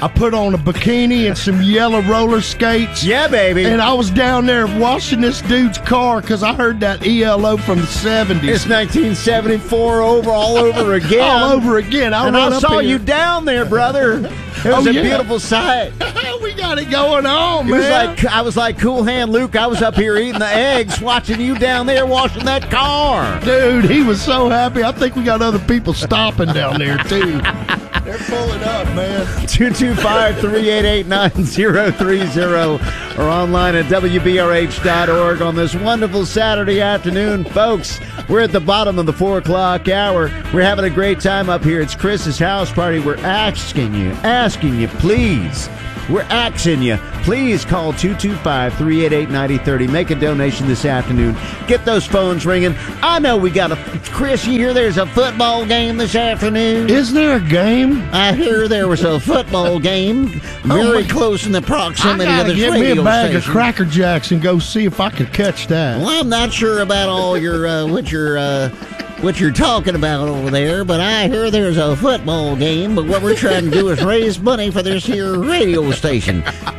I put on a bikini and some yellow roller skates. Yeah, baby. And I was down there washing this dude's car because I heard that ELO from the 70s. It's 1974 all over again. All over again. I saw you down there, brother. It was a beautiful sight. We got it going on, man. I was like Cool Hand Luke. I was up here eating the eggs, watching you down there washing that car. Dude, he was so happy. I think we got other people stopping down there, too. They're pulling up, man. 225-388-9030 or online at WBRH.org on this wonderful Saturday afternoon. Folks, we're at the bottom of the 4 o'clock hour. We're having a great time up here. It's Chris's house party. We're asking you, please. We're asking you, please call 225-388-9030. Make a donation this afternoon. Get those phones ringing. I know we got Chris, you hear there's a football game this afternoon? Is there a game? I hear there was a football game very close in the proximity of the radio station. Get me a bag of Cracker Jacks and go see if I can catch that. Well, I'm not sure about all your, what you're talking about over there, but I hear there's a football game, but what we're trying to do is raise money for this here radio station.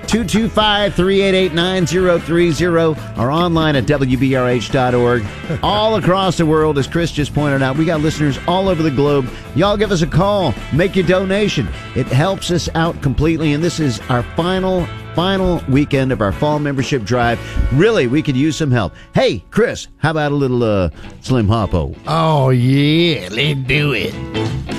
225-388-9030 or online at WBRH.org. All across the world, as Chris just pointed out, we got listeners all over the globe. Y'all give us a call. Make your donation. It helps us out completely, and this is our final weekend of our fall membership drive. Really, we could use some help. Hey, Chris, how about a little Slim Hoppo? Oh, yeah, let's do it.